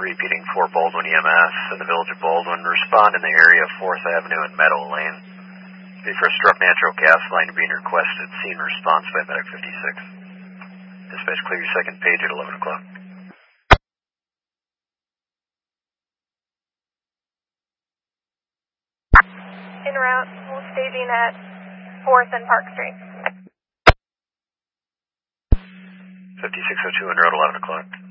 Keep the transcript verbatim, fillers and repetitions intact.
repeating for Baldwin E M S in the village of Baldwin. Respond in the area of fourth Avenue and Meadow Lane. For a struck natural gas line being requested. Scene response by Medic fifty-six. Dispatch, clear your second page at eleven o'clock. En route, we'll staging at fourth and Park Street. fifty-six oh two en route, eleven o'clock.